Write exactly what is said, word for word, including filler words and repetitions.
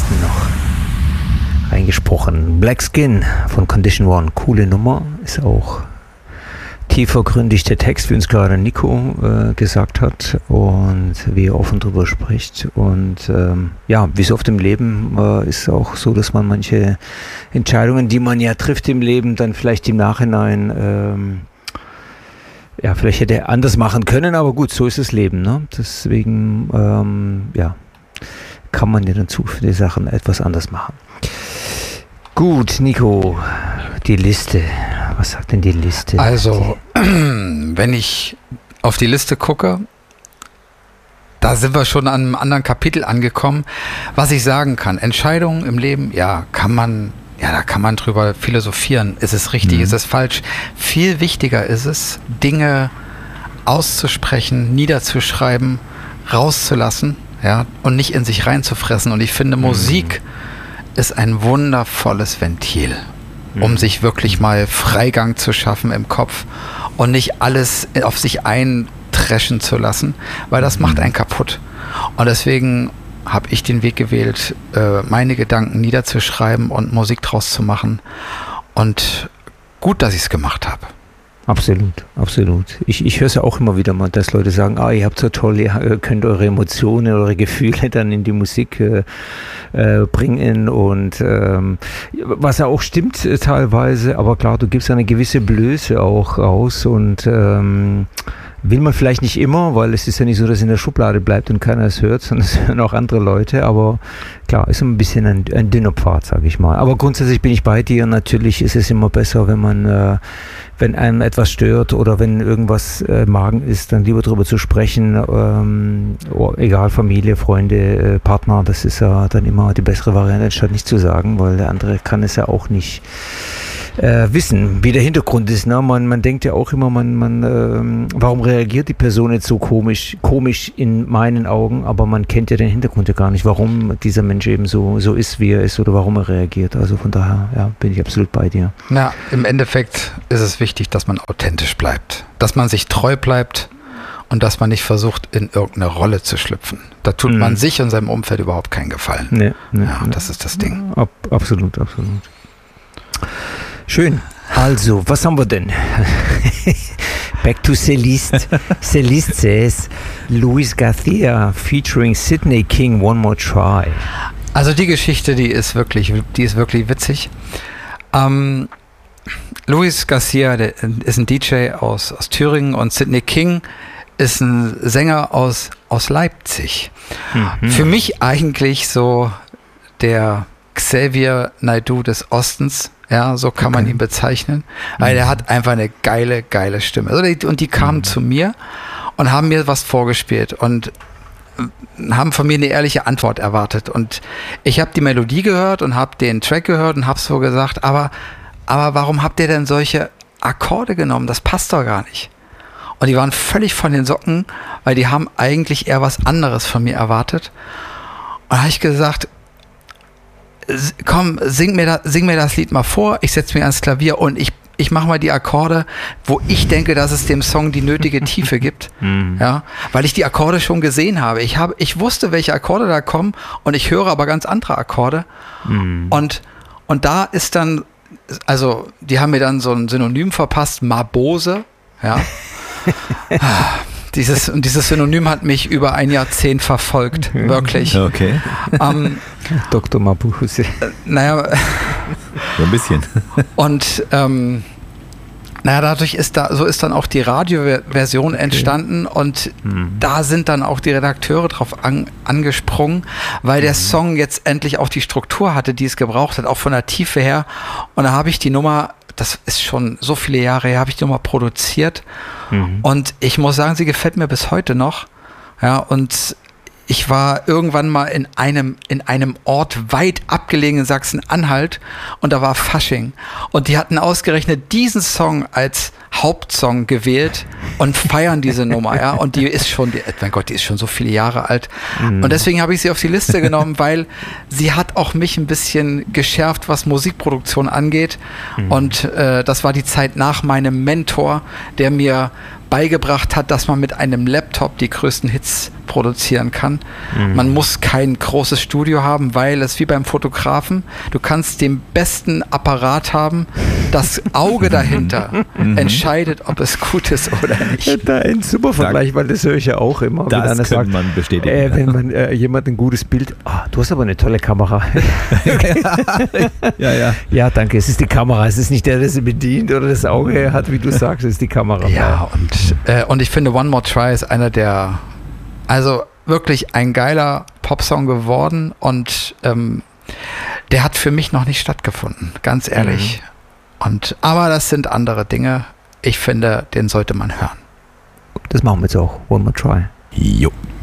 ersten noch reingesprochen. Black Skin von Condition One, coole Nummer, ist auch tiefergründig der Text, wie uns gerade Nico äh, gesagt hat und wie er offen drüber spricht. Und ähm, ja, wie so oft im Leben äh, ist auch so, dass man manche Entscheidungen, die man ja trifft im Leben, dann vielleicht im Nachhinein ähm, ja, vielleicht hätte er anders machen können, aber gut, so ist das Leben, ne? Deswegen ähm, ja, kann man ja dann zu viele Sachen etwas anders machen. Gut, Nico, die Liste. Was sagt denn die Liste? Also, wenn ich auf die Liste gucke, da sind wir schon an einem anderen Kapitel angekommen. Was ich sagen kann, Entscheidungen im Leben, ja, kann man, ja, da kann man drüber philosophieren. Ist es richtig, mhm. ist es falsch? Viel wichtiger ist es, Dinge auszusprechen, niederzuschreiben, rauszulassen, ja, und nicht in sich reinzufressen. Und ich finde, mhm. Musik ist ein wundervolles Ventil, um sich wirklich mal Freigang zu schaffen im Kopf und nicht alles auf sich eintreschen zu lassen, weil das macht einen kaputt. Und deswegen habe ich den Weg gewählt, meine Gedanken niederzuschreiben und Musik draus zu machen. Und gut, dass ich es gemacht habe. Absolut, absolut. Ich, ich höre es ja auch immer wieder mal, dass Leute sagen, ah, ihr habt so toll, ihr könnt eure Emotionen, eure Gefühle dann in die Musik äh, äh, bringen und ähm, was ja auch stimmt äh, teilweise, aber klar, du gibst eine gewisse Blöße auch raus und ähm, will man vielleicht nicht immer, weil es ist ja nicht so, dass es in der Schublade bleibt und keiner es hört, sondern es hören auch andere Leute, aber klar, ist ein bisschen ein, ein dünner Pfad, sage ich mal. Aber grundsätzlich bin ich bei dir, natürlich ist es immer besser, wenn man, äh, wenn einem etwas stört oder wenn irgendwas äh, Magen ist, dann lieber drüber zu sprechen, ähm, oh, egal, Familie, Freunde, äh, Partner, das ist ja dann immer die bessere Variante, anstatt nicht zu sagen, weil der andere kann es ja auch nicht Äh, wissen, wie der Hintergrund ist. Ne? Man, man denkt ja auch immer, man, man, ähm, warum reagiert die Person jetzt so komisch, komisch in meinen Augen, aber man kennt ja den Hintergrund ja gar nicht, warum dieser Mensch eben so, so ist, wie er ist oder warum er reagiert. Also von daher ja, bin ich absolut bei dir. Na, im Endeffekt ist es wichtig, dass man authentisch bleibt, dass man sich treu bleibt und dass man nicht versucht, in irgendeine Rolle zu schlüpfen. Da tut mhm. man sich und seinem Umfeld überhaupt keinen Gefallen. Nee, nee, ja, nee. Das ist das Ding. Ab, absolut, absolut. Schön. Also, was haben wir denn? Back to Celeste. Celeste says, Luis Garcia featuring Sidney King, One More Try. Also die Geschichte, die ist wirklich, die ist wirklich witzig. Ähm, Luis Garcia, der ist ein D J aus, aus Thüringen und Sidney King ist ein Sänger aus, aus Leipzig. Mhm. Für mich eigentlich so der Xavier Naidoo des Ostens. Ja, so kann okay. man ihn bezeichnen, weil mhm. er hat einfach eine geile, geile Stimme. Also die, und die kamen mhm. zu mir und haben mir was vorgespielt und haben von mir eine ehrliche Antwort erwartet. Und ich habe die Melodie gehört und habe den Track gehört und habe so gesagt, aber, aber warum habt ihr denn solche Akkorde genommen? Das passt doch gar nicht. Und die waren völlig von den Socken, weil die haben eigentlich eher was anderes von mir erwartet. Und da habe ich gesagt, komm, sing mir, da, sing mir das Lied mal vor, ich setze mir ans Klavier und ich, ich mache mal die Akkorde, wo ich denke, dass es dem Song die nötige Tiefe gibt, mhm. ja, weil ich die Akkorde schon gesehen habe. Ich habe, ich wusste, welche Akkorde da kommen und ich höre aber ganz andere Akkorde mhm. und, und da ist dann, also die haben mir dann so ein Synonym verpasst, Mabose, ja. Dieses, und dieses Synonym hat mich über ein Jahrzehnt verfolgt, wirklich. Okay. Ähm, Doktor Mabuse. Äh, naja. So ein bisschen. Und ähm, naja, dadurch ist da, so ist dann auch die Radioversion okay. entstanden und mhm. da sind dann auch die Redakteure drauf an, angesprungen, weil mhm. der Song jetzt endlich auch die Struktur hatte, die es gebraucht hat, auch von der Tiefe her. Und da habe ich die Nummer, das ist schon so viele Jahre her, habe ich die Nummer produziert. Mhm. Und ich muss sagen, sie gefällt mir bis heute noch. Ja, und ich war irgendwann mal in einem, in einem Ort weit abgelegen in Sachsen-Anhalt und da war Fasching. Und die hatten ausgerechnet diesen Song als Hauptsong gewählt und feiern diese Nummer, ja. Und die ist schon, die, mein Gott, die ist schon so viele Jahre alt. Mhm. Und deswegen habe ich sie auf die Liste genommen, weil sie hat auch mich ein bisschen geschärft, was Musikproduktion angeht. Mhm. Und äh, das war die Zeit nach meinem Mentor, der mir beigebracht hat, dass man mit einem Laptop die größten Hits produzieren kann. Mhm. Man muss kein großes Studio haben, weil es wie beim Fotografen, du kannst den besten Apparat haben, das Auge dahinter entscheidet, ob es gut ist oder nicht. Da ein super Vergleich, weil das höre ich ja auch immer. Das kann sagt, man bestätigen. Äh, wenn man äh, jemand ein gutes Bild, oh, du hast aber eine tolle Kamera. ja, ja. Ja, danke, es ist die Kamera, es ist nicht der, der sie bedient oder das Auge hat, wie du sagst, es ist die Kamera. Ja, und, äh, und ich finde One More Try ist einer der, also wirklich ein geiler Popsong geworden und ähm, der hat für mich noch nicht stattgefunden, ganz ehrlich. Mhm. Und, aber das sind andere Dinge. Ich finde, den sollte man hören. Das machen wir jetzt auch. One More Try. Jo.